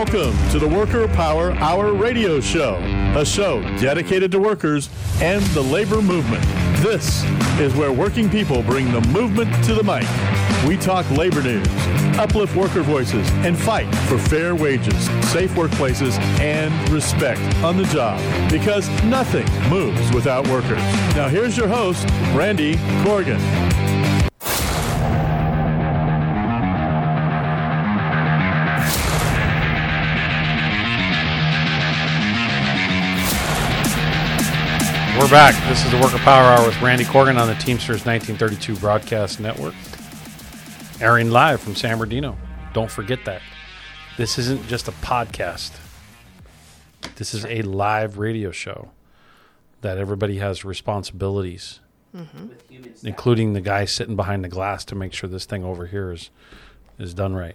Welcome to the Worker Power Hour radio show, a show dedicated to workers and the labor movement. This is where working people bring the movement to the mic. We talk labor news, uplift worker voices, and fight for fair wages, safe workplaces, and respect on the job, because nothing moves without workers. Now here's your host, Randy Corrigan. We're back. This is the Worker Power Hour with Randy Corrigan on the Teamsters 1932 Broadcast Network. Airing live from San Bernardino. Don't forget that. This isn't just a podcast. This is a live radio show that everybody has responsibilities, including the guy sitting behind the glass to make sure this thing over here is done right.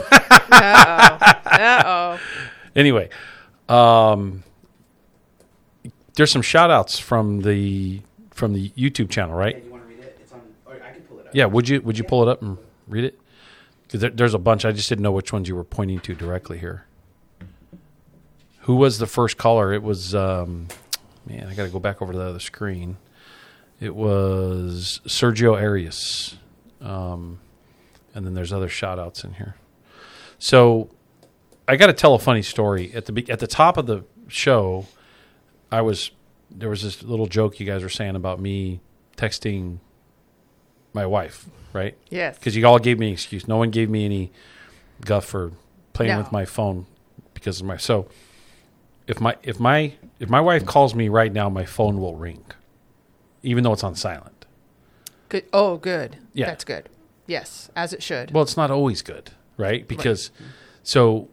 Uh-oh. Anyway, there's some shout-outs from the YouTube channel, right? Yeah, you want to read it? It's on, or I can pull it up. Yeah, would you pull it up and read it? Because there's a bunch. I just didn't know which ones you were pointing to directly here. Who was the first caller? It was, man, I got to go back over to the other screen. It was Sergio Arias. And then there's other shout-outs in here. So I got to tell a funny story. At the top of the show, there was this little joke you guys were saying about me texting my wife, right? Yes. Because you all gave me an excuse. No one gave me any guff for playing No. with my phone because of my. So if my wife calls me right now, my phone will ring, even though it's on silent. Good. Oh, good. Yeah. That's good. Yes, as it should. Well, it's not always good, right? Because so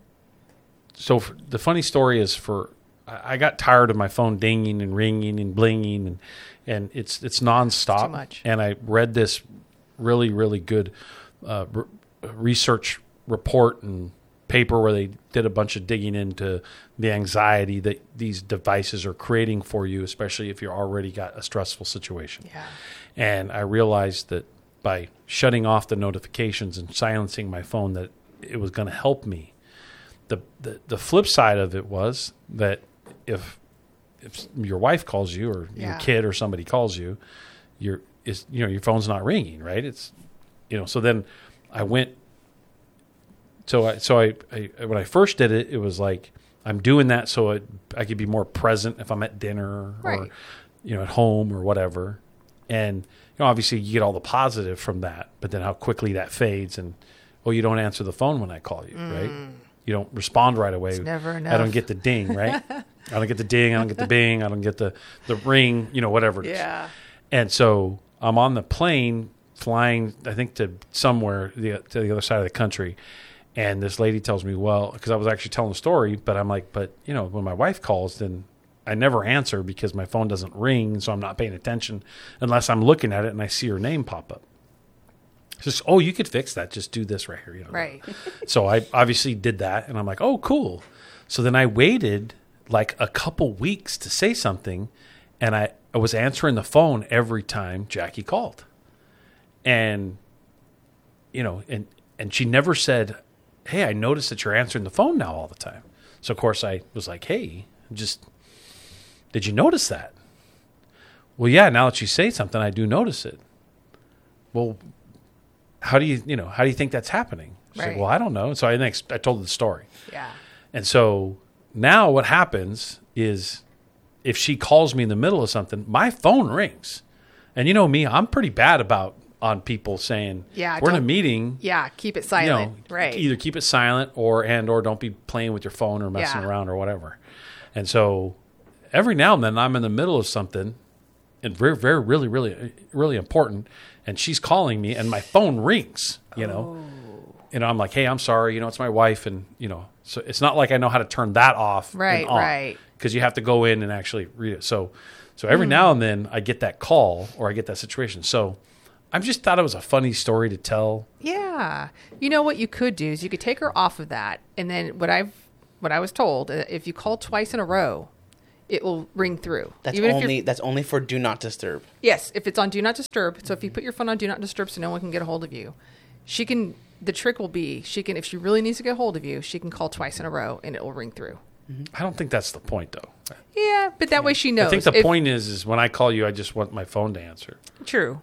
the funny story is I got tired of my phone dinging and ringing and blinging and it's nonstop. It's too much. And I read this really, really good research report and paper where they did a bunch of digging into the anxiety that these devices are creating for you, especially if you already got a stressful situation. Yeah. And I realized that by shutting off the notifications and silencing my phone that it was going to help me. The flip side of it was that if your wife calls you or your kid or somebody calls you, your phone's not ringing, right? It's so then I went. So I when I first did it, it was like I'm doing that so I could be more present if I'm at dinner or at home or whatever, and obviously you get all the positive from that, but then how quickly that fades and you don't answer the phone when I call you, right? You don't respond right away. It's never enough. I don't get the ding, right? I don't get the ding. I don't get the bing. I don't get the ring, whatever it is. Yeah. And so I'm on the plane flying, I think, to somewhere to the other side of the country. And this lady tells me, well, because I was actually telling the story, but I'm like, when my wife calls, then I never answer because my phone doesn't ring. So I'm not paying attention unless I'm looking at it and I see her name pop up. Just, you could fix that. Just do this right here. Right. So I obviously did that, and I'm like, oh, cool. So then I waited like a couple weeks to say something, and I was answering the phone every time Jackie called. And, and she never said, hey, I noticed that you're answering the phone now all the time. So, of course, I was like, hey, did you notice that? Well, yeah, now that you say something, I do notice it. Well, how do you think that's happening? She's like, well, I don't know. So I told her the story. Yeah. And so now what happens is if she calls me in the middle of something, my phone rings. And you know me, I'm pretty bad on people saying, we're in a meeting. Yeah, keep it silent. Right. Either keep it silent or don't be playing with your phone or messing around or whatever. And so every now and then I'm in the middle of something and very, very, really, really, really important. And she's calling me, and my phone rings. I'm like, "Hey, I'm sorry. It's my wife." And so it's not like I know how to turn that off. Right. Because you have to go in and actually read it. So every now and then I get that call or I get that situation. So I just thought it was a funny story to tell. Yeah. You know what you could do is you could take her off of that, and then what I was told, if you call twice in a row, it will ring through. That's only for do not disturb. Yes, if it's on do not disturb. So if you put your phone on do not disturb so no one can get a hold of you, she can the trick will be she can, if she really needs to get a hold of you, she can call twice in a row and it will ring through. I don't think that's the point, though. Yeah, but that way she knows. I think the point is when I call you, I just want my phone to answer. True.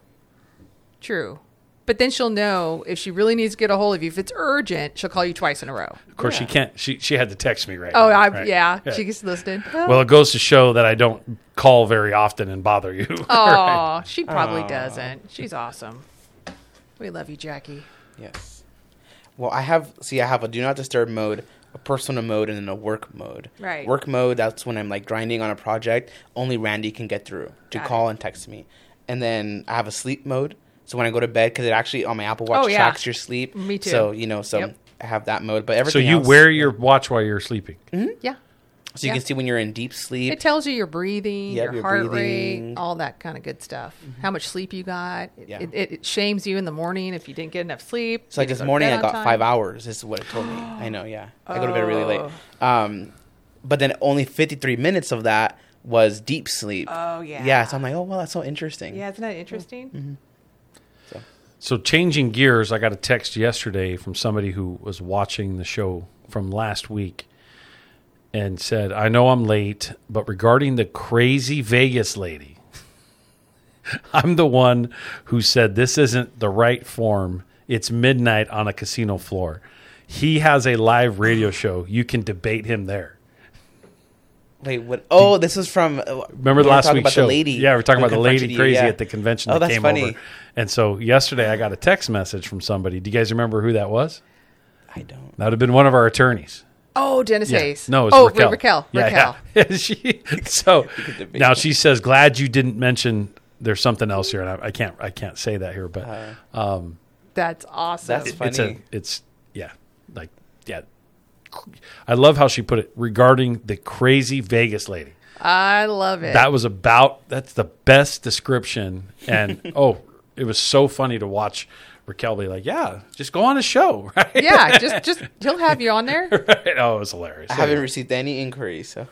But then she'll know if she really needs to get a hold of you. If it's urgent, she'll call you twice in a row. Of course, she can't. She had to text me right Oh, now, right? yeah. She's listening. Well, it goes to show that I don't call very often and bother you. Oh, Right. she probably doesn't. She's awesome. We love you, Jackie. Yes. Well, I have a do not disturb mode, a personal mode, and then a work mode. Right. Work mode, that's when I'm like grinding on a project. Only Randy can get through to Got call it. and text me. And then I have a sleep mode. So when I go to bed, because it actually on my Apple Watch Oh, yeah. tracks your sleep. Me too. So, Yep. I have that mode. But So everything you else, wear your watch while you're sleeping. Yeah. So you can see when you're in deep sleep. It tells you your breathing, Yep, your your heart breathing. rate, all that kind of good stuff. How much sleep you got. Yeah. It shames you in the morning if you didn't get enough sleep. So like You this didn't go to morning, bed I on got time. 5 hours. This is what it told me. I know, yeah. I go to bed really late. Oh. But then only 53 minutes of that was deep sleep. Oh, yeah. Yeah, so I'm like, oh, well, that's so interesting. Yeah, isn't that interesting? So changing gears, I got a text yesterday from somebody who was watching the show from last week and said, I know I'm late, but regarding the crazy Vegas lady, I'm the one who said this isn't the right form. It's midnight on a casino floor. He has a live radio show. You can debate him there. Wait, what? Oh, this was from. Remember the last week's show? The lady Yeah, we're talking who about the lady confronted you, crazy yeah. at the convention Oh, that that's came funny. over. And so yesterday I got a text message from somebody. Do you guys remember who that was? I don't. That would have been one of our attorneys. Oh, Dennis Hayes. No, it was Raquel. Raquel. Yeah, yeah. So now she says, glad you didn't mention there's something else here. And I can't say that here, but That's awesome. That's funny. I love how she put it regarding the crazy Vegas lady. I love it. That's the best description. And it was so funny to watch Raquel be like, yeah, just go on a show, right? Yeah, just he'll have you on there. Right? Oh, it was hilarious. I haven't received any inquiries, so.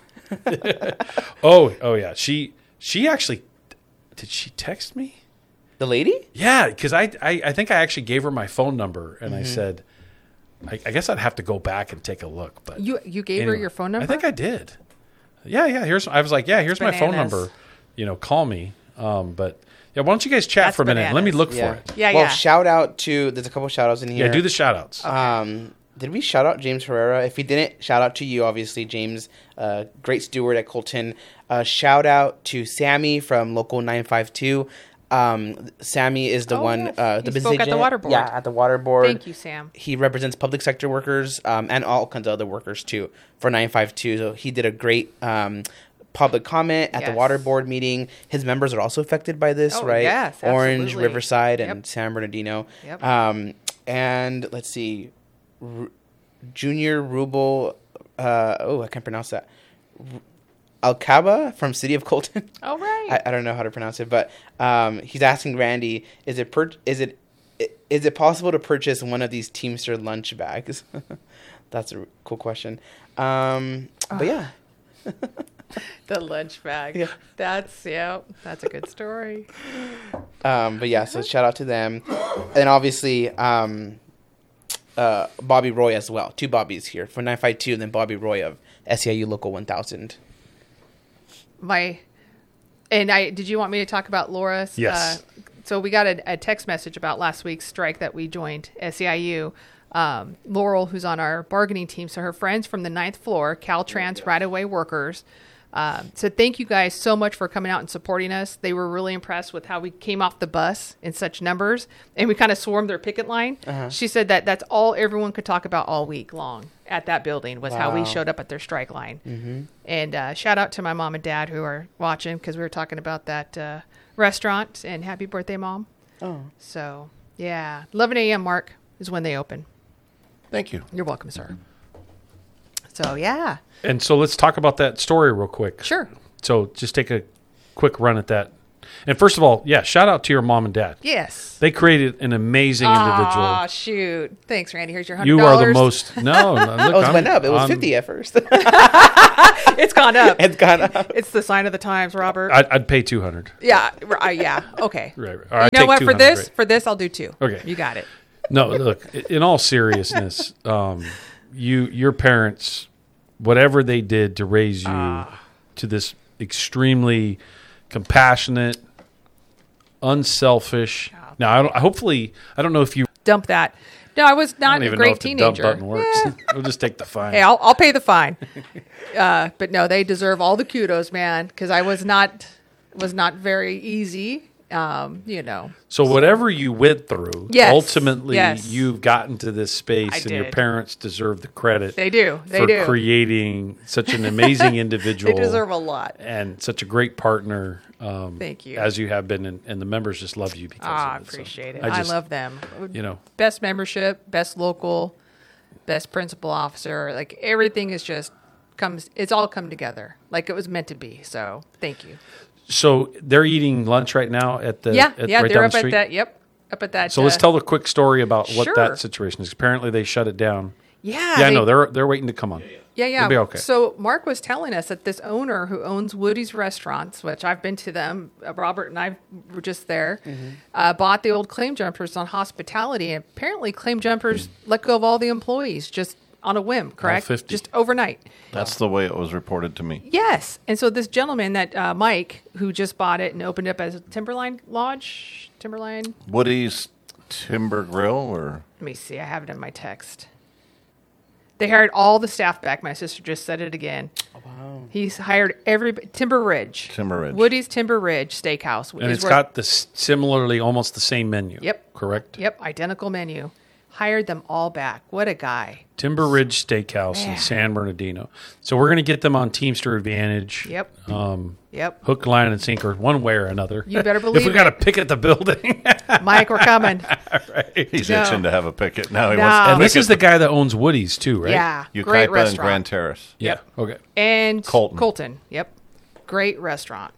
Oh yeah. She actually, did she text me? The lady? Yeah, because I think I actually gave her my phone number and Mm-hmm. I said, I guess I'd have to go back and take a look. But You gave her your phone number? I think I did. Yeah. I was like, yeah, here's my phone Bananas. number. Call me. But yeah, why don't you guys chat That's for a minute? bananas. Let me look Yeah. for it. Yeah, Well, yeah. shout out to. There's a couple shout outs in here. Yeah, do the shout outs. Did we shout out James Herrera? If we didn't, shout out to you, obviously, James. Great steward at Colton. Shout out to Sammy from Local 952. Sammy is the one. Yes. The He business spoke at the agent. water board. Yeah, at the water board. Thank you, Sam. He represents public sector workers and all kinds of other workers too for 952. So he did a great public comment at the Yes. water board meeting. His members are also affected by this, Oh, right? yes, Orange, absolutely. Riverside, and Yep. San Bernardino. Yep. And let's see, Junior Rubel. I can't pronounce that. Alcaba from City of Colton. Oh, right. I don't know how to pronounce it, but he's asking Randy, is it possible to purchase one of these Teamster lunch bags? That's a cool question. But yeah. The lunch bag. Yeah. That's a good story. But yeah, so shout out to them. And obviously, Bobby Roy as well. Two Bobbies here for 952, and then Bobby Roy of SEIU Local 1000. Did you want me to talk about Laura's? Yes. So we got a text message about last week's strike that we joined SEIU. Laurel, who's on our bargaining team, so her friends from the 9th floor, Caltrans right-of-way workers, said thank you guys so much for coming out and supporting us. They were really impressed with how we came off the bus in such numbers, and we kind of swarmed their picket line. She said that's all everyone could talk about all week long at that building was how we Wow. showed up at their strike line. And shout out to my mom and dad who are watching because we were talking about that restaurant, and happy birthday, Mom. Oh. So, yeah, 11 a.m. Mark is when they open. Thank you. You're welcome, sir. So, yeah. And so let's talk about that story real quick. Sure. So just take a quick run at that. And first of all, yeah, shout out to your mom and dad. Yes. They created an amazing individual. Oh, shoot. Thanks, Randy. Here's your $100. You are the most. No, look, Oh, it went up. It was 50 at first. It's gone up. It's gone up. It's the sign of the times, Robert. I'd pay 200. Yeah. Yeah. Okay. Right. All right. You I'd know take what? For 200, this, right. for this, I'll do 2. Okay. You got it. No, look, in all seriousness, your parents, whatever they did to raise you to this extremely compassionate, unselfish. Now, I don't know if you Dump that. No, I was I not don't a even know great if the teenager. dump button works. We'll just take the fine. Hey, I'll pay the fine. But no, they deserve all the kudos, man, because I was not very easy. So whatever you went through, Yes, ultimately yes. you've gotten to this space, I and your did. parents deserve the credit. They do. They for do. creating such an amazing individual. They deserve a lot. And such a great partner. Thank you. As you have been, and the members just love you because I of it. So appreciate it. I I love them. Best membership, best local, best principal officer. Like everything is just it's all come together like it was meant to be. So thank you. So they're eating lunch right now at the Yeah, right they're down up the at street. that. Yep, up at that. So let's tell the quick story about what Sure. that situation is. Apparently they shut it down. Yeah, Yeah, I know they're waiting to come on. Yeah, yeah. It'll be okay. So Mark was telling us that this owner who owns Woody's Restaurants, which I've been to them, Robert and I were just there, bought the old Claim Jumpers on hospitality. And apparently Claim Jumpers let go of all the employees just on a whim, correct? 50. Just overnight. That's the way it was reported to me. Yes. And so this gentleman, that Mike, who just bought it and opened it up as a Timberline Lodge, Timberline. Woody's Timber Grill, or Let me see. I have it in my text. They hired all the staff back. My sister just said it again. Oh, wow. He's hired Timber Ridge. Timber Ridge. Woody's Timber Ridge Steakhouse. And it's got this similarly almost the same menu. Yep. Correct? Yep, identical menu. Hired them all back. What a guy. Timber Ridge Steakhouse in Man. San Bernardino. So we're going to get them on Teamster Advantage. Yep. Yep. Hook, line, and sinker, one way or another. You better If believe we got to it. pick at the building. Mike, we're coming. he's No. itching to have a picket. Now he No. wants to And this picket is the guy that owns Woody's too, right? Yeah. Ukaipa Great and restaurant. Grand Terrace. Yeah. Okay. And Colton. Yep. Great restaurant.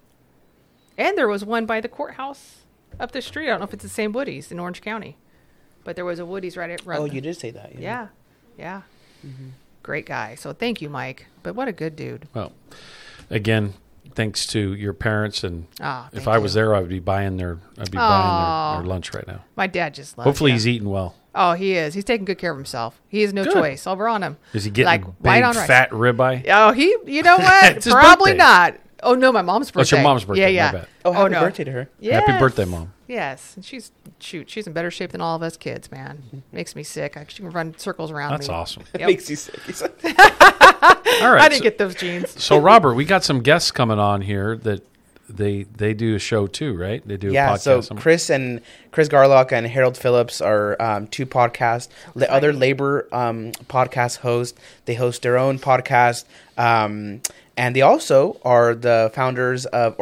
And there was one by the courthouse up the street. I don't know if it's the same Woody's in Orange County. But there was a Woody's right at Oh, you did say that. Yeah. Yeah. Great guy. So thank you, Mike. But what a good dude. Well, again, thanks to your parents, and if thank I was you. there, I'd be buying their their lunch right now. My dad just loves Hopefully, him. he's eating well. Oh, he is. He's taking good care of himself. He has no Good. choice. Over on him. Is he getting like a white big on rice. fat ribeye? Oh, you know what? It's his Probably birthday. not. Oh no, my mom's birthday. Oh, it's your mom's birthday. Yeah, My yeah. bad. Oh, happy no. birthday to her. Yes. Happy birthday, Mom. Yes, and she's in better shape than all of us kids. Man, makes me sick. She can run circles around That's me. awesome. Yep. Makes you sick. He's like, All right. I didn't get those genes. So, Robert, we got some guests coming on here that they do a show too, right? They do a yeah, podcast. so Chris Garlock and Harold Phillips are two podcasts. The other labor podcast hosts. They host their own podcast, and they also are the founders of,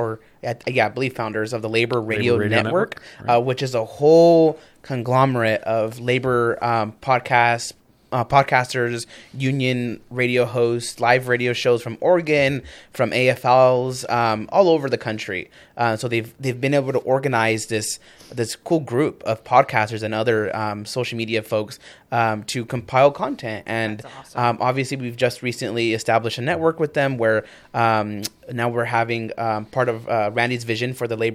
I believe founders of the Labor Radio Network, right. which is a whole conglomerate of labor podcasts. Podcasters, union radio hosts, live radio shows from Oregon, from AFLs, all over the country. So they've been able to organize this cool group of podcasters and other social media folks to compile content. And That's awesome. obviously, we've just recently established a network with them where now we're having part of Randy's vision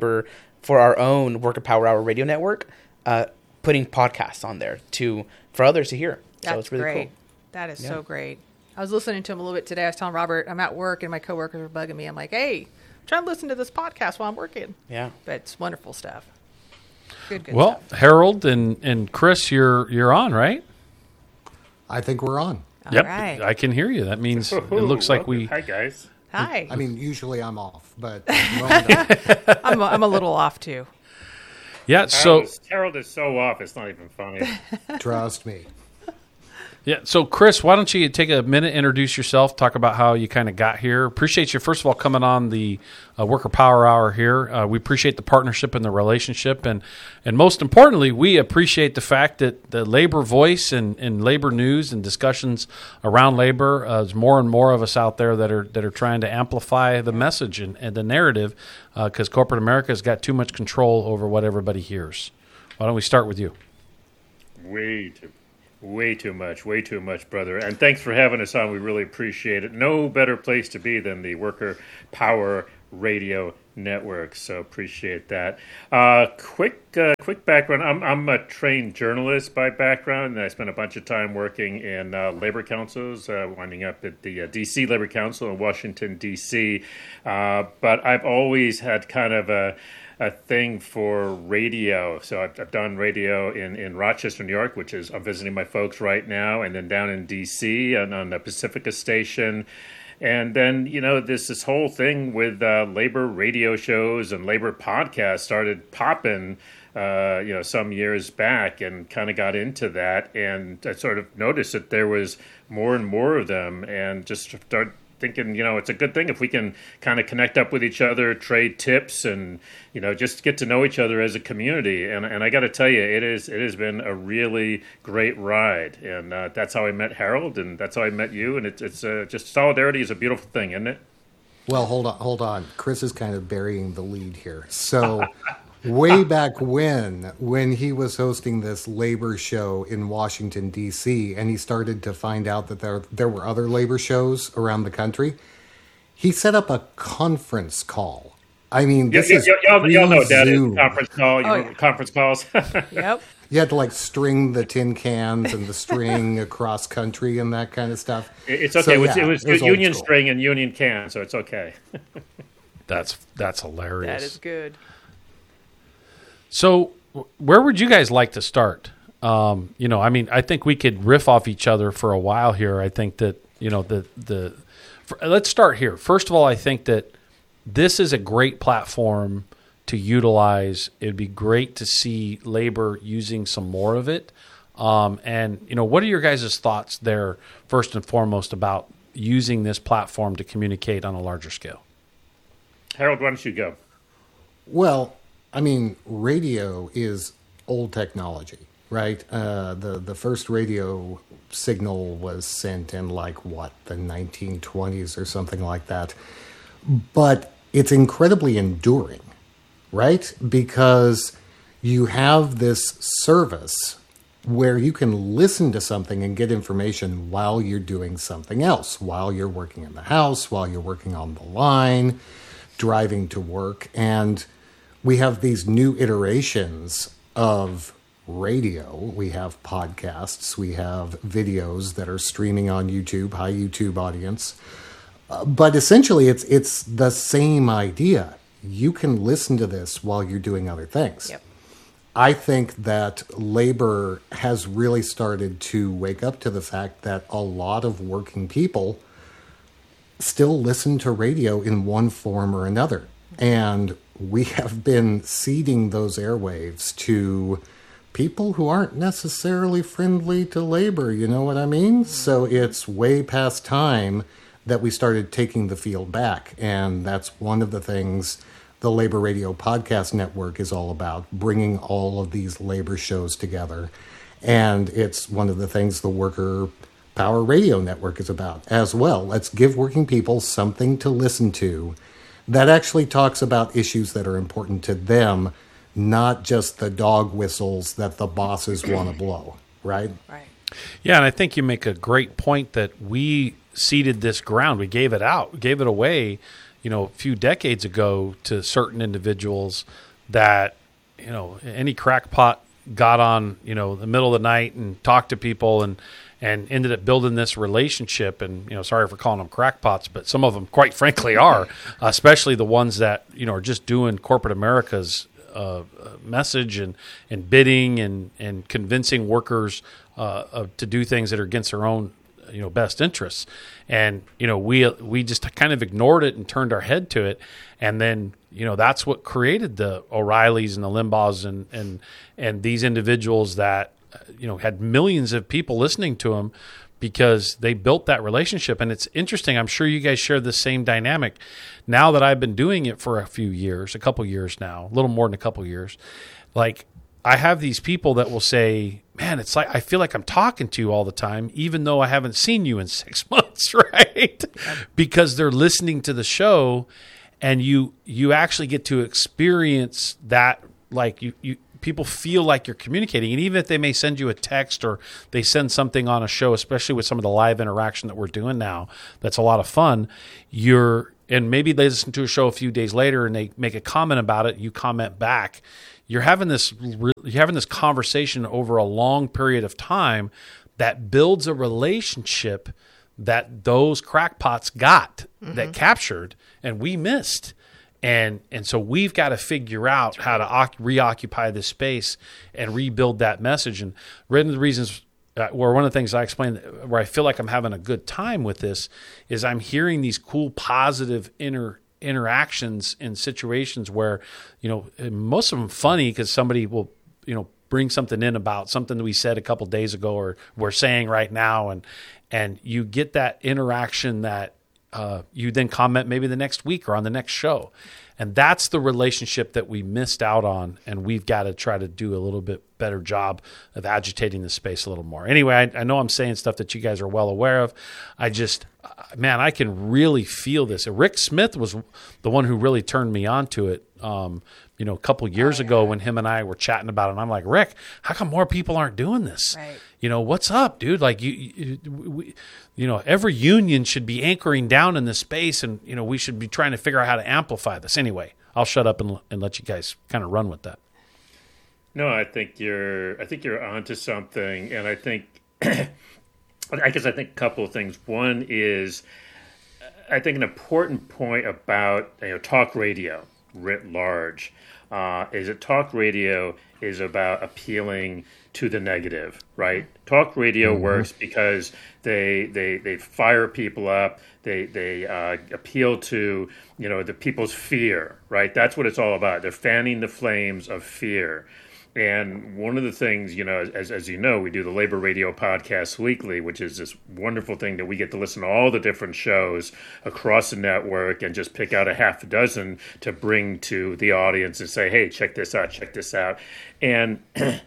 for our own Worker Power Hour radio network, putting podcasts on there for others to hear. That's So it's really great. cool. That is so great. I was listening to him a little bit today. I was telling Robert, I'm at work and my coworkers are bugging me. I'm like, hey, I'm trying to listen to this podcast while I'm working. Yeah. But it's wonderful stuff. Good well, stuff. Harold and Chris, you're on, right? I think we're on. All Yep, right. I can hear you. That means it looks like we. Hi guys. Hi. I mean, usually I'm off, but well, I'm a little off too. Yeah. So Harold is so off. It's not even funny. trust me. yeah. So Chris, why don't you take a minute, introduce yourself, talk about how you kind of got here. Appreciate you first of all coming on the Worker Power Hour here. We appreciate the partnership and the relationship, and most importantly, we appreciate the fact that the labor voice and labor news and discussions around labor. There's more and more of us out there that are trying to amplify the message and the narrative, because corporate America has got too much control over what everybody hears. Why don't we start with you? Way too much, brother. And thanks for having us on. We really appreciate it. No better place to be than the Worker Power Radio Network. So appreciate that. Quick background. I'm a trained journalist by background, and I spent a bunch of time working in labor councils, winding up at the D.C. Labor Council in Washington, D.C. But I've always had kind of a thing for radio. So I've done radio in Rochester, New York, which is I'm visiting my folks right now, and then down in D.C. and on the Pacifica station. And then, this whole thing with labor radio shows and labor podcasts started popping, some years back, and kind of got into that. And I sort of noticed that there was more and more of them, and just started thinking, it's a good thing if we can kind of connect up with each other, trade tips, and, just get to know each other as a community. And I got to tell you, it has been a really great ride. And that's how I met Harold, and that's how I met you. And it's just solidarity is a beautiful thing, isn't it? Well, hold on. Chris is kind of burying the lead here. So way back when he was hosting this labor show in Washington, D.C., and he started to find out that there were other labor shows around the country, he set up a conference call. I mean, this is y'all know what that is, Zoom. conference call. Conference calls. Yep. You had to string the tin cans and the string across country and that kind of stuff. It's okay. So, it was old union school. string and union can, so it's okay. That's hilarious. That is good. So, where would you guys like to start? I think we could riff off each other for a while here. I think that let's start here. First of all, I think that this is a great platform to utilize. It'd be great to see labor using some more of it. What are your guys' thoughts there, first and foremost, about using this platform to communicate on a larger scale? Harold, why don't you go? Well, I mean, radio is old technology, right? The first radio signal was sent in the 1920s or something like that. But it's incredibly enduring, right? Because you have this service where you can listen to something and get information while you're doing something else, while you're working in the house, while you're working on the line, driving to work. And we have these new iterations of radio. We have podcasts. We have videos that are streaming on YouTube, high YouTube audience. But essentially, it's the same idea. You can listen to this while you're doing other things. Yep. I think that labor has really started to wake up to the fact that a lot of working people still listen to radio in one form or another. And we have been seeding those airwaves to people who aren't necessarily friendly to labor, you know what I mean? So it's way past time that we started taking the field back. And that's one of the things the Labor Radio Podcast Network is all about, bringing all of these labor shows together. And it's one of the things the Worker Power Radio Network is about as well. Let's give working people something to listen to that actually talks about issues that are important to them, not just the dog whistles that the bosses want to blow, right? Right. Yeah, and I think you make a great point that we seeded this ground. We gave it away, a few decades ago to certain individuals that, any crackpot got on, the middle of the night and talked to people and ended up building this relationship. And, sorry for calling them crackpots, but some of them, quite frankly, are, especially the ones that, are just doing corporate America's message and bidding and convincing workers to do things that are against their own best interests. And we just kind of ignored it and turned our head to it, and then that's what created the O'Reillys and the Limbaughs and these individuals that had millions of people listening to them because they built that relationship. And it's interesting, I'm sure you guys share the same dynamic. Now that I've been doing it for a couple years now, a little more than a couple years, I have these people that will say, man, it's like I feel like I'm talking to you all the time, even though I haven't seen you in 6 months, right? Because they're listening to the show, and you actually get to experience that. You people feel like you're communicating, and even if they may send you a text or they send something on a show, especially with some of the live interaction that we're doing now, that's a lot of fun. You're and maybe they listen to a show a few days later and they make a comment about it, you comment back. You're having this conversation over a long period of time that builds a relationship that those crackpots got, that captured, and we missed. And so we've got to figure out how to reoccupy this space and rebuild that message. And one of the reasons, or one of the things I explained where I feel like I'm having a good time with this is I'm hearing these cool, positive interactions in situations where, most of them funny because somebody will, bring something in about something that we said a couple days ago or we're saying right now. And you get that interaction that you then comment maybe the next week or on the next show. And that's the relationship that we missed out on. And we've got to try to do a little bit better job of agitating the space a little more. Anyway, I know I'm saying stuff that you guys are well aware of. I can really feel this. Rick Smith was the one who really turned me on to it. A couple years ago when him and I were chatting about it, and I'm like, Rick, how come more people aren't doing this? Right. What's up, dude? Like every union should be anchoring down in this space, and we should be trying to figure out how to amplify this. Anyway, I'll shut up and let you guys kind of run with that. No, I think you're onto something, and I think a couple of things. One is, I think an important point about talk radio writ large is that talk radio is about appealing to the negative, right? Talk radio works because they fire people up. They appeal to the people's fear, right? That's what it's all about. They're fanning the flames of fear. And one of the things, as you know, we do the Labor Radio Podcast Weekly, which is this wonderful thing that we get to listen to all the different shows across the network and just pick out a half a dozen to bring to the audience and say, hey, check this out. And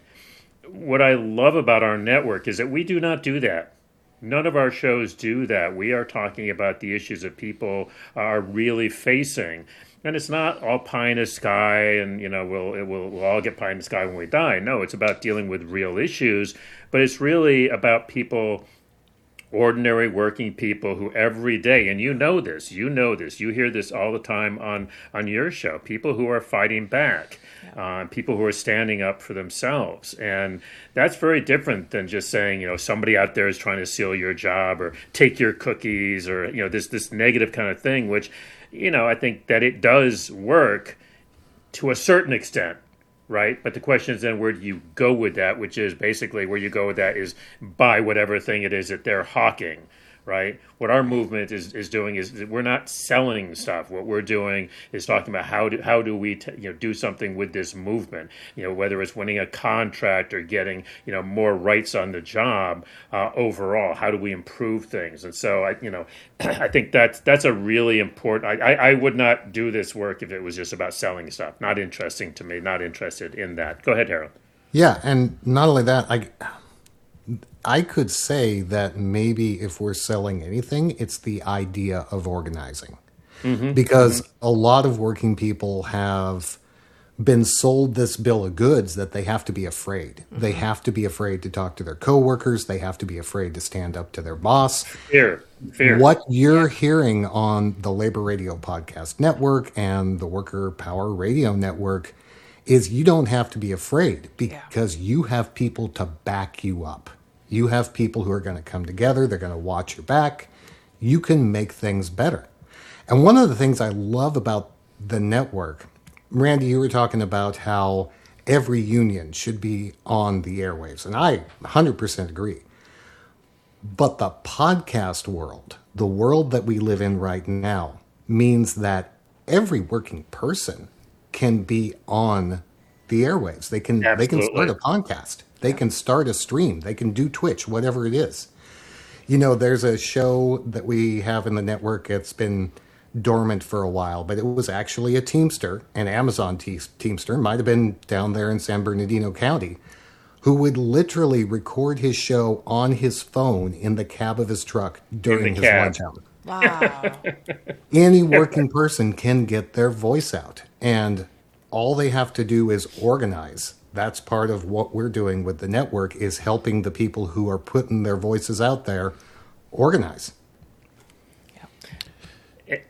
what I love about our network is that we do not do that. None of our shows do that. We are talking about the issues that people are really facing. And it's not all pie in the sky and, we'll all get pie in the sky when we die. No, it's about dealing with real issues. But it's really about people, ordinary working people who every day, and you know this, you hear this all the time on your show, people who are fighting back, people who are standing up for themselves. And that's very different than just saying, somebody out there is trying to steal your job or take your cookies or, this negative kind of thing, which, I think that it does work to a certain extent, right? But the question is then where do you go with that, which is basically where you go with that is buy whatever thing it is that they're hawking, right? What our movement is doing is that we're not selling stuff. What we're doing is talking about how do we do something with this movement, whether it's winning a contract or getting, more rights on the job overall. How do we improve things? And so I think that's a really important. I would not do this work if it was just about selling stuff. Not interesting to me. Not interested in that. Go ahead, Harold. Yeah, and not only that, I could say that maybe if we're selling anything, it's the idea of organizing. Because a lot of working people have been sold this bill of goods that they have to be afraid. They have to be afraid to talk to their coworkers. They have to be afraid to stand up to their boss. Fear. What you're hearing on the Labor Radio Podcast Network and the Worker Power Radio Network is you don't have to be afraid because you have people to back you up. You have people who are going to come together. They're going to watch your back. You can make things better. And one of the things I love about the network, Randy, you were talking about how every union should be on the airwaves. And I 100% agree. But the podcast world, the world that we live in right now, means that every working person can be on the airwaves. They can start a podcast. They can start a stream. They can do Twitch, whatever it is. There's a show that we have in the network. It's been dormant for a while, but it was actually a Teamster, an Amazon Teamster, might have been down there in San Bernardino County, who would literally record his show on his phone in the cab of his truck during his lunch hour. Wow. Any working person can get their voice out, and all they have to do is organize. That's part of what we're doing with the network, is helping the people who are putting their voices out there organize.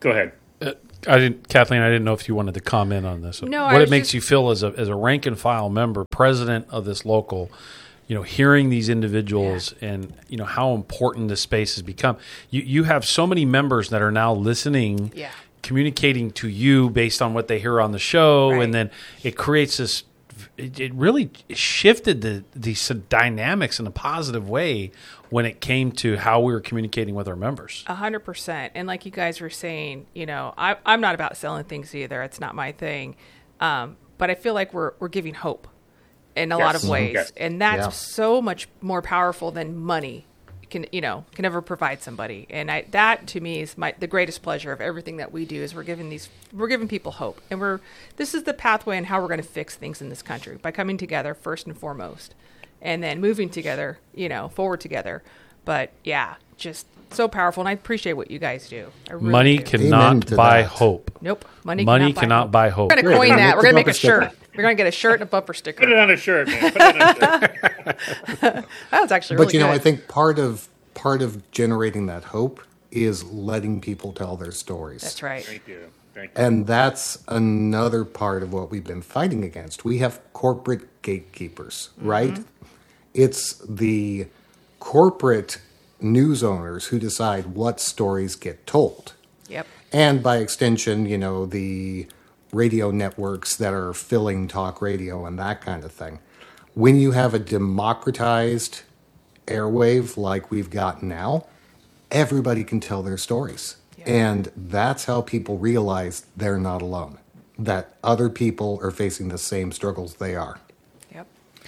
Go ahead. Kathleen, I didn't know if you wanted to comment on this. No, I what was it makes just- you feel as a rank and file member, president of this local, hearing these individuals and how important this space has become. You have so many members that are now listening, communicating to you based on what they hear on the show, Right. and then it creates this. It really shifted the dynamics in a positive way when it came to how we were communicating with our members. 100%. And like you guys were saying, I'm not about selling things either. It's not my thing. But I feel like we're giving hope in a lot of ways. Yes. And that's Yeah. so much more powerful than money can ever provide somebody. And that to me is the greatest pleasure of everything that we do is we're giving people hope. And this is the pathway and how we're going to fix things in this country by coming together first and foremost, and then moving together, forward together. But yeah, just so powerful. And I appreciate what you guys do. I really Money do. Amen cannot to buy that. hope. Nope. Money Cannot buy hope. We're going to Great. coin that. We're going to Make make a a shirt. sticker. We're going to get a shirt and a bumper sticker. Put it on a shirt, man. Put it on a shirt. That was actually But really good. I think part of generating that hope is letting people tell their stories. That's right. Thank you. And that's another part of what we've been fighting against. We have corporate gatekeepers, right? It's the corporate news owners who decide what stories get told. Yep. And by extension, the radio networks that are filling talk radio and that kind of thing. When you have a democratized airwave like we've got now, everybody can tell their stories. Yeah. And that's how people realize they're not alone, that other people are facing the same struggles they are. Yep.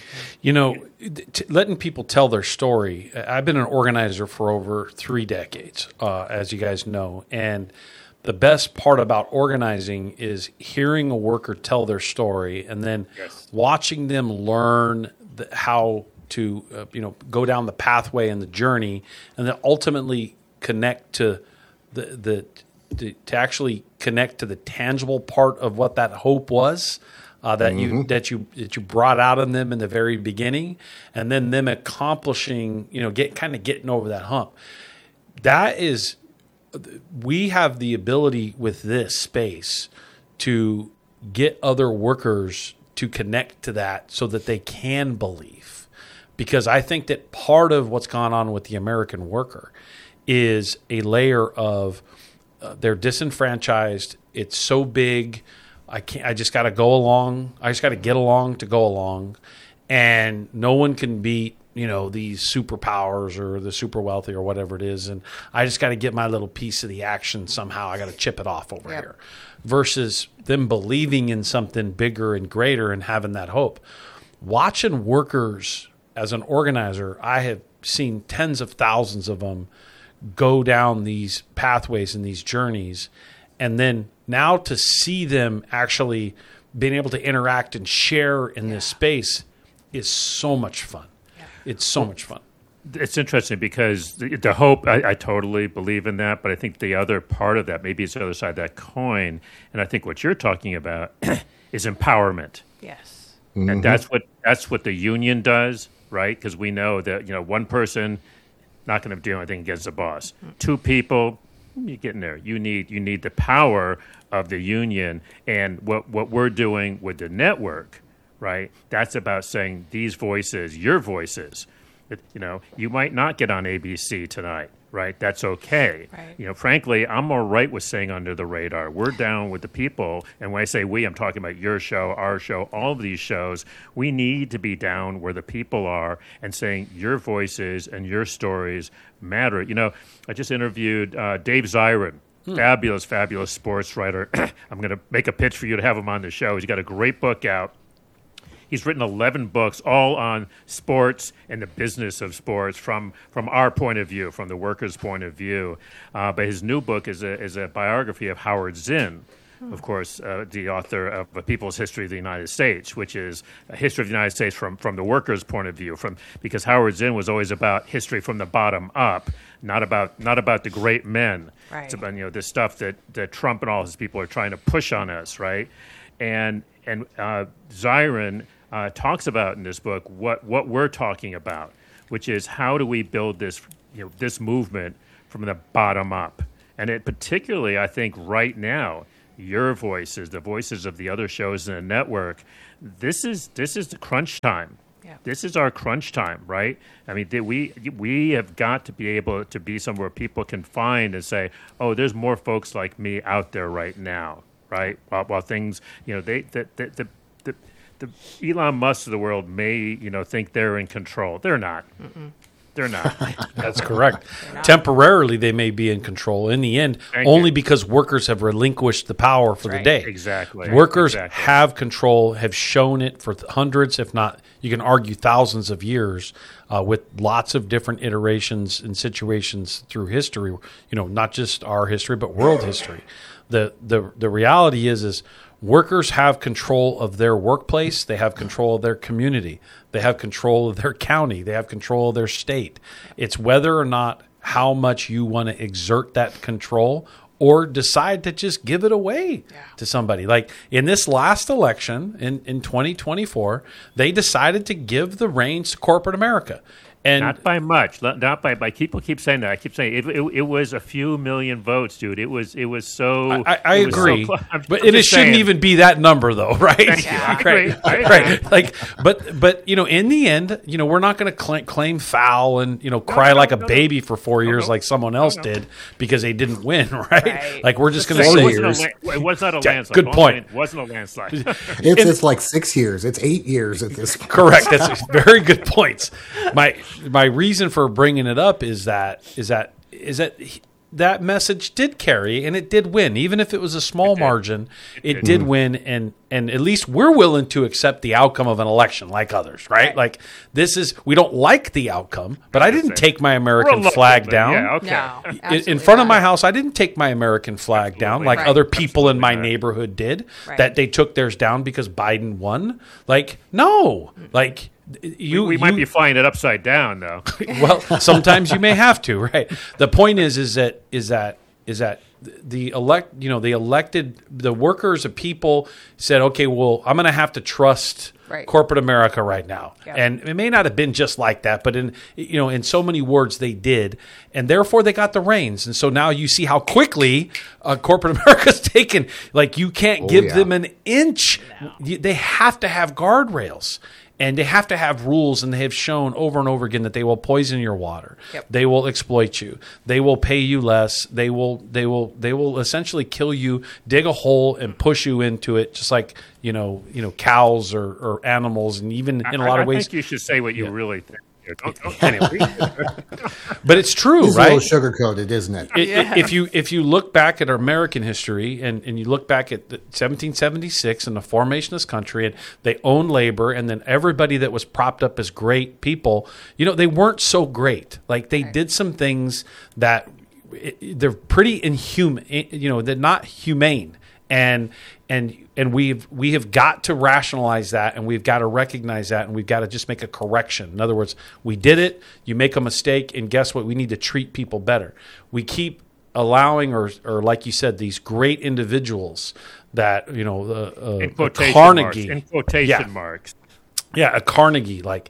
Letting people tell their story. I've been an organizer for over 3 decades, as you guys know. And the best part about organizing is hearing a worker tell their story and then watching them learn how to go down the pathway and the journey, and then ultimately connect to to actually connect to the tangible part of what that hope was. That you brought out in them in the very beginning, and then them accomplishing, getting over that hump. That is, we have the ability with this space to get other workers to connect to that so that they can believe. Because I think that part of what's gone on with the American worker is a layer of they're disenfranchised. It's so big. I just got to go along. I just got to get along to go along. And no one can beat, these superpowers or the super wealthy or whatever it is. And I just got to get my little piece of the action somehow. I got to chip it off over here. Versus them believing in something bigger and greater and having that hope. Watching workers as an organizer, I have seen tens of thousands of them go down these pathways and these journeys. And then now to see them actually being able to interact and share in this space is so much fun. It's so much fun. It's interesting because the hope, I totally believe in that, but I think the other part of that, maybe it's the other side of that coin, and I think what you're talking about is empowerment. Yes. And that's what the union does, right? Because we know that, one person not going to do anything against the boss. 2 people, you're getting there. You need the power of the union, and what we're doing with the network, right? That's about saying these voices, your voices. You might not get on ABC tonight, right? That's okay. Right. Frankly, I'm all right with saying under the radar. We're down with the people, and when I say we, I'm talking about your show, our show, all of these shows. We need to be down where the people are and saying your voices and your stories matter. I just interviewed Dave Zirin. Fabulous sports writer. I'm going to make a pitch for you to have him on the show. He's got a great book out. He's written 11 books, all on sports and the business of sports from our point of view, from the workers' point of view. But his new book is a biography of Howard Zinn, of course, the author of A People's History of the United States, which is a history of the United States from the workers' point of view. Because Howard Zinn was always about history from the bottom up, not about the great men. Right. It's about this stuff that Trump and all his people are trying to push on us, right? And Zirin talks about in this book what we're talking about, which is how do we build this this movement from the bottom up. And it particularly, I think, right now, your voices, the voices of the other shows in the network, this is the crunch time. Yeah. This is our crunch time, right? I mean, we have got to be able to be somewhere people can find and say, oh, there's more folks like me out there right now, right? While things, the Elon Musk of the world may, think they're in control. They're not. Mm-mm. They're not. That's correct. Temporarily, they may be in control. In the end, only because workers have relinquished the power for the day. Exactly. Workers have control, have shown it for hundreds, if not, you can argue thousands of years, with lots of different iterations and situations through history. Not just our history, but world history. The reality is workers have control of their workplace. They have control of their community. They have control of their county. They have control of their state. It's whether or not how much you want to exert that control or decide to just give it away to somebody. Like in this last election in 2024, they decided to give the reins to corporate America. And not by much. Not by people keep saying that. I keep saying it was a few million votes, dude. It was so. I agree, but it shouldn't even be that number, though, right? Thank you. I agree. Right. Like, but in the end, we're not going to claim foul and cry like a baby for 4 years like someone else did because they didn't win, right? Like we're just going to say it was not a landslide. Good point. It wasn't a landslide. It's like 6 years. It's 8 years at this point. Correct. That's very good points. My reason for bringing it up is that message did carry and it did win, even if it was a small margin. It did win, and at least we're willing to accept the outcome of an election, like others, right? Like we don't like the outcome, but I didn't take my American flag down. Yeah, okay. No, in front of my house, I didn't take my American flag down like other people in my neighborhood did. That they took theirs down because Biden won. Like no, like. We might be flying it upside down, though. Well, sometimes you may have to, right? The point is that the elected, the workers, the people said, okay, well, I'm going to have to trust corporate America right now, and it may not have been just like that, but in so many words they did, and therefore they got the reins, and so now you see how quickly corporate America's taken. Like you can't give them an inch; they have to have guardrails. And they have to have rules, and they have shown over and over again that they will poison your water. Yep. They will exploit you. They will pay you less. They will essentially kill you, dig a hole, and push you into it, just like cows or animals, and even in a lot of ways. I think you should say what you really think. Anyway. But it's true, it's right? a little sugar-coated, isn't it? If you look back at our American history and you look back at 1776 and the formation of this country, and they owned labor, and then everybody that was propped up as great people, they weren't so great. Like they did some things that they're pretty inhuman. They're not humane. And we have got to rationalize that, and we've got to recognize that, and we've got to just make a correction. In other words, we did it, you make a mistake, and guess what? We need to treat people better. We keep allowing, or like you said, these great individuals that, in quotation Carnegie. Marks. In quotation marks. Yeah, a Carnegie. Like,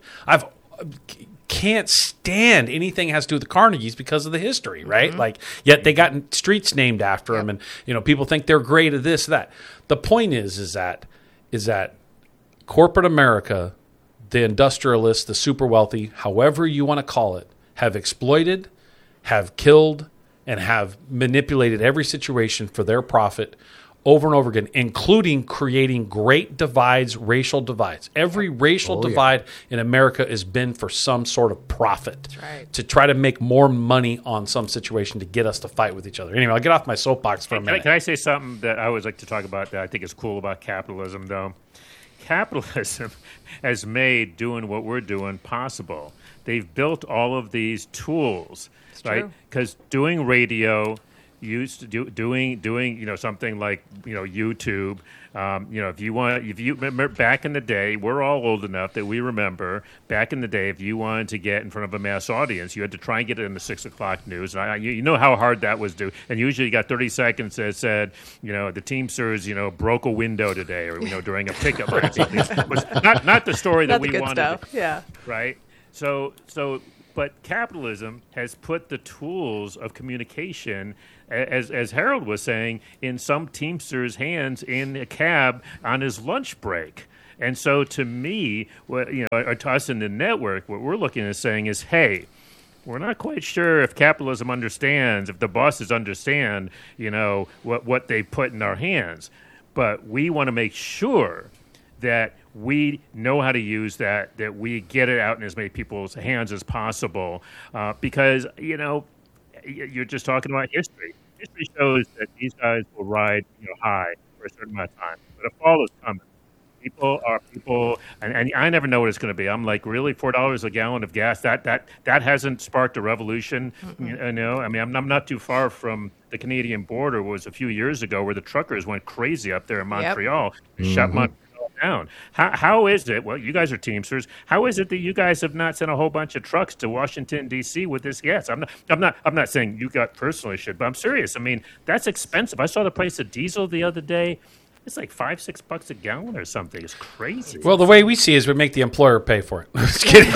can't stand anything has to do with the Carnegies because of the history, right? Mm-hmm. Like, yet they got streets named after them, and people think they're great at this, that. The point is that corporate America, the industrialists, the super wealthy, however you want to call it, have exploited, have killed, and have manipulated every situation for their profit over and over again, including creating great divides, racial divides. Every racial divide in America has been for some sort of profit, to try to make more money on some situation to get us to fight with each other. Anyway, I'll get off my soapbox for a minute. Can I say something that I always like to talk about that I think is cool about capitalism, though? Capitalism has made doing what we're doing possible. They've built all of these tools, right? Because doing radio, used to doing something like YouTube, if you remember back in the day, we're all old enough that we remember back in the day, if you wanted to get in front of a mass audience, you had to try and get it in the 6 o'clock news, and you know how hard that was to do. And usually you got 30 seconds that said the Teamsters broke a window today, or during a pickup line. It was not the story that we wanted. Yeah. Right. So But capitalism has put the tools of communication, as Harold was saying, in some Teamster's hands in a cab on his lunch break. And so, to me, or to us in the network, what we're looking at saying is, hey, we're not quite sure if capitalism understands, if the bosses understand, what they put in our hands. But we want to make sure that we know how to use that we get it out in as many people's hands as possible. Because, you're just talking about history. History shows that these guys will ride high for a certain amount of time. But a fall is coming. People are people, and I never know what it's going to be. I'm like, really, $4 a gallon of gas? That hasn't sparked a revolution. I'm not too far from the Canadian border. It was a few years ago where the truckers went crazy up there in Montreal, shut Montreal down. How is it? Well, you guys are Teamsters. How is it that you guys have not sent a whole bunch of trucks to Washington D.C. with this gas? I'm not saying you got personally should, but I'm serious. I mean, that's expensive. I saw the price of diesel the other day. It's like $5-6 a gallon or something. It's crazy. Well, the way we see it is we make the employer pay for it. Just kidding.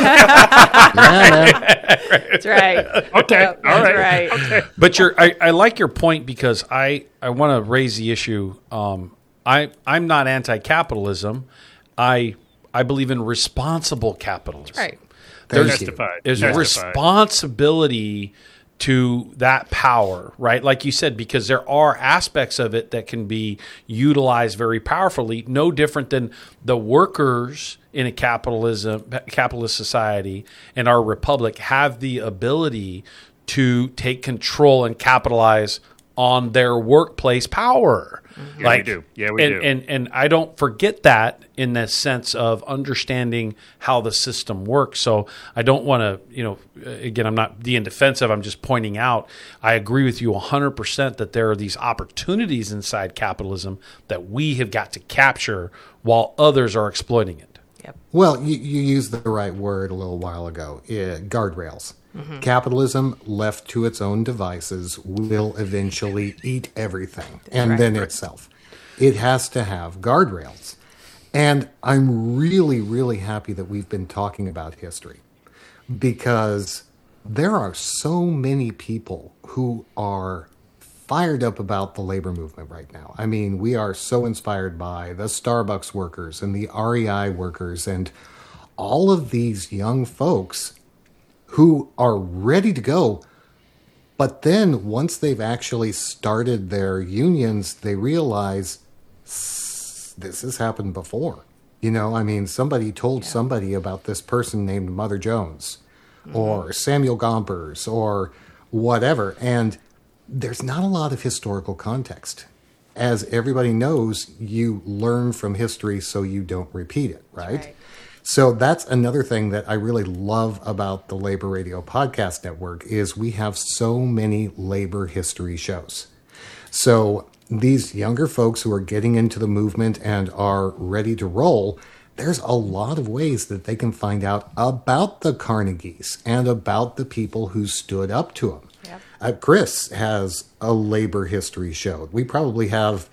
That's right. Okay. Yep, All right. right. Okay. But I like your point because I want to raise the issue. I'm not anti-capitalism. I believe in responsible capitalism. Right. There's Justified. responsibility to that power, right? Like you said, because there are aspects of it that can be utilized very powerfully, no different than the workers in a capitalist society and our republic have the ability to take control and capitalize on their workplace power. Yeah, we do. Yeah, we do. And I don't forget that in the sense of understanding how the system works. So I don't want to, again, I'm not being defensive. I'm just pointing out, I agree with you 100% that there are these opportunities inside capitalism that we have got to capture while others are exploiting it. Yep. Well, you used the right word a little while ago, guardrails. Mm-hmm. Capitalism, left to its own devices, will eventually eat everything, and then itself. It has to have guardrails. And I'm really, really happy that we've been talking about history, because there are so many people who are fired up about the labor movement right now. I mean, we are so inspired by the Starbucks workers and the REI workers and all of these young folks who are ready to go. But then once they've actually started their unions, they realize this has happened before. Somebody told somebody about this person named Mother Jones or Samuel Gompers or whatever. And there's not a lot of historical context. As everybody knows, you learn from history so you don't repeat it, right? So that's another thing that I really love about the Labor Radio Podcast Network is we have so many labor history shows. So these younger folks who are getting into the movement and are ready to roll, there's a lot of ways that they can find out about the Carnegies and about the people who stood up to them. Yep. Chris has a labor history show. We probably have,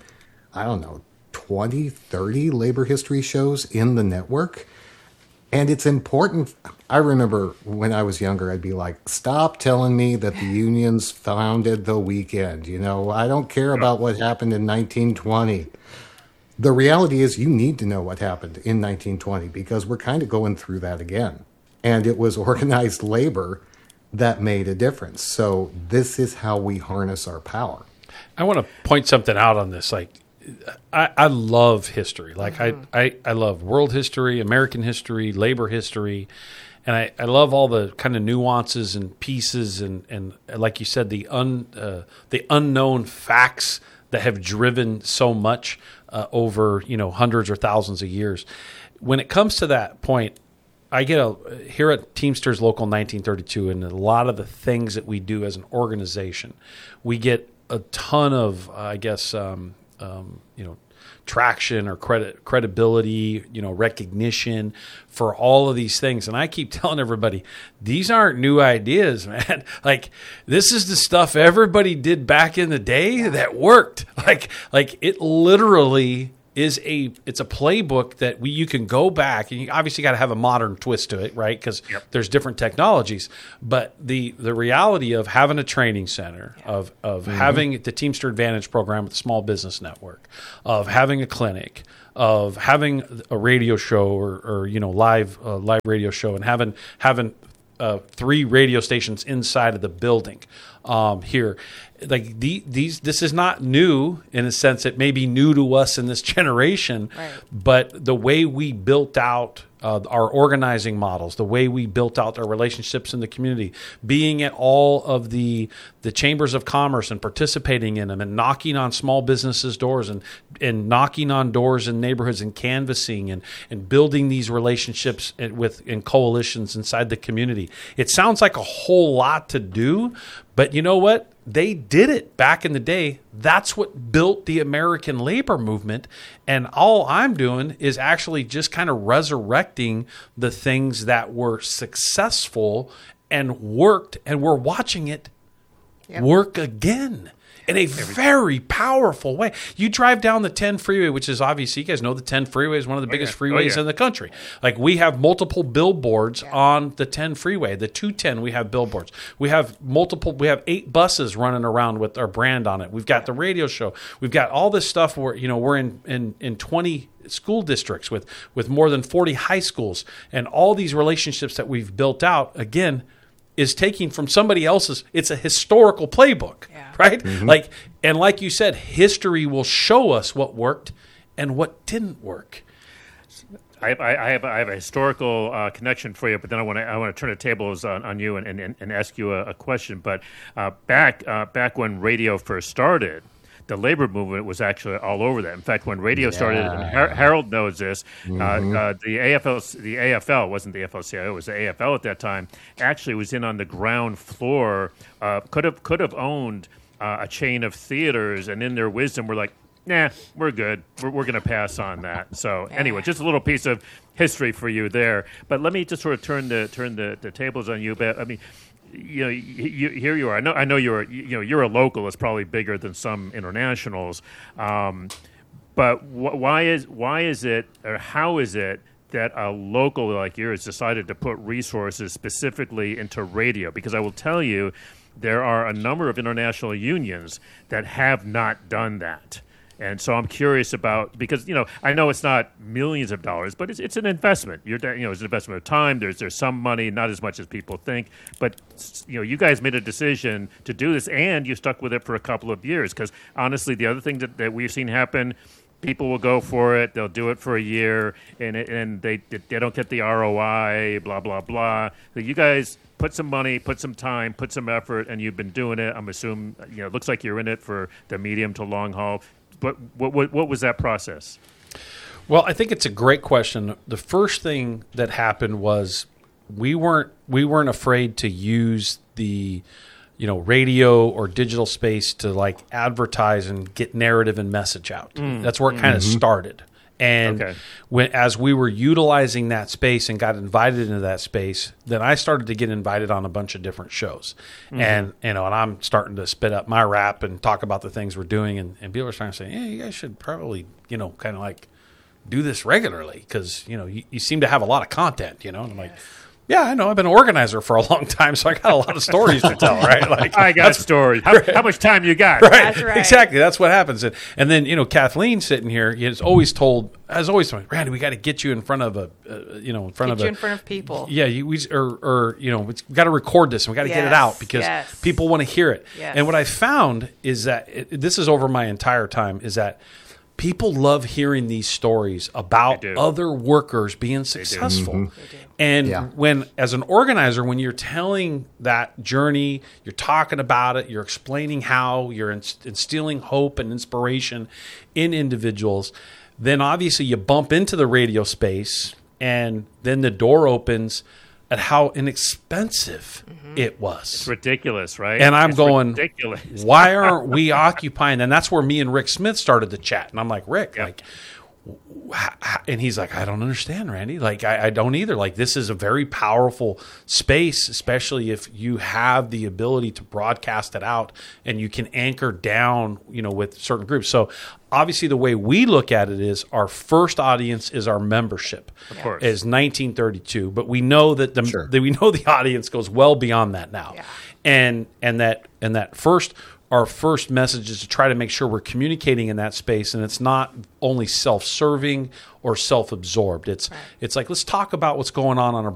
20, 30 labor history shows in the network. And it's important. I remember when I was younger, I'd be like, stop telling me that the unions founded the weekend. I don't care about what happened in 1920. The reality is you need to know what happened in 1920 because we're kind of going through that again. And it was organized labor that made a difference. So this is how we harness our power. I want to point something out on this. I love history. I love world history, American history, labor history, and I love all the kind of nuances and pieces and like you said, the unknown facts that have driven so much over hundreds or thousands of years. When it comes to that point, I get here at Teamsters Local 1932, and a lot of the things that we do as an organization, we get a ton of traction or credibility, recognition for all of these things. And I keep telling everybody, these aren't new ideas, man. This is the stuff everybody did back in the day that worked. It literally it's a playbook that you can go back, and you obviously got to have a modern twist to it, right? Because there's different technologies. But the reality of having a training center, of having the Teamster Advantage program with the Small Business Network, of having a clinic, of having a radio show or live radio show, and having 3 radio stations inside of the building here. Like this is not new in a sense. It may be new to us in this generation, right. But the way we built out our organizing models, the way we built out our relationships in the community, being at all of the chambers of commerce and participating in them, and knocking on small businesses' doors and knocking on doors in neighborhoods and canvassing and building these relationships in coalitions inside the community. It sounds like a whole lot to do, but you know what? They did it back in the day. That's what built the American labor movement. And all I'm doing is actually just kind of resurrecting the things that were successful and worked, and we're watching it work again in a very powerful way. You drive down the 10 freeway, which is obviously, you guys know the 10 freeway is one of the biggest freeways in the country. Like, we have multiple billboards on the 10 freeway. The 210, we have billboards. We have 8 buses running around with our brand on it. We've got the radio show. We've got all this stuff where, we're in 20 school districts with more than 40 high schools, and all these relationships that we've built out, again, is taking from somebody else's. It's a historical playbook, right? Mm-hmm. Like you said, history will show us what worked and what didn't work. I have a historical connection for you, but then I want to turn the tables on you and ask you a question. But back when radio first started, the labor movement was actually all over that. In fact, when radio started, and Harold knows this, the AFL wasn't the AFL-CIO, it was the AFL at that time, actually was in on the ground floor, could have owned a chain of theaters, and in their wisdom were like, nah, we're good. We're going to pass on that. So anyway, just a little piece of history for you there. But let me just sort of turn the tables on you. But I mean, here you are. I know you're a local. It's probably bigger than some internationals. But why is it, or how is it that a local like yours decided to put resources specifically into radio? Because I will tell you, there are a number of international unions that have not done that. And so I'm curious about, because I know it's not millions of dollars, but it's an investment. It's an investment of time. There's some money, not as much as people think, but you guys made a decision to do this, and you stuck with it for a couple of years. Because honestly, the other thing that we've seen happen, people will go for it, they'll do it for a year, and they don't get the ROI, blah blah blah. So you guys put some money, put some time, put some effort, and you've been doing it. I'm assuming it looks like you're in it for the medium to long haul. But what was that process? Well, I think it's a great question. The first thing that happened was we weren't afraid to use the radio or digital space to advertise and get narrative and message out. That's where it kind of started. And as we were utilizing that space and got invited into that space, then I started to get invited on a bunch of different shows. And and I'm starting to spit up my rap and talk about the things we're doing, and people are starting to say, "Yeah, you guys should probably kind of do this regularly, because you seem to have a lot of content." And I'm like, yeah, I know. I've been an organizer for a long time, so I got a lot of stories to tell, right? I got stories. How much time you got? Right. That's right. Exactly. That's what happens. And then, Kathleen sitting here has always told, Randy, we got to get you in front of in front of people. Yeah, we got to record this and we got to get it out because people want to hear it. Yes. And what I found is that this is over my entire time is that people love hearing these stories about other workers being successful. Mm-hmm. And when, as an organizer, when you're telling that journey, you're talking about it, you're explaining how, you're instilling hope and inspiration in individuals, then obviously you bump into the radio space, and then the door opens at how inexpensive it was. It's ridiculous, right? And I'm going, ridiculous. Why aren't we occupying? And that's where me and Rick Smith started the chat. And I'm like, Rick, and he's like, I don't understand, Randy. Like, I don't either. Like, this is a very powerful space, especially if you have the ability to broadcast it out and you can anchor down, with certain groups. So obviously the way we look at it is our first audience is our membership. Of course. Is 1932, but we know that the audience goes well beyond that now. Yeah. And that first, our first message is to try to make sure we're communicating in that space, and it's not only self-serving or self-absorbed. It's like, let's talk about what's going on our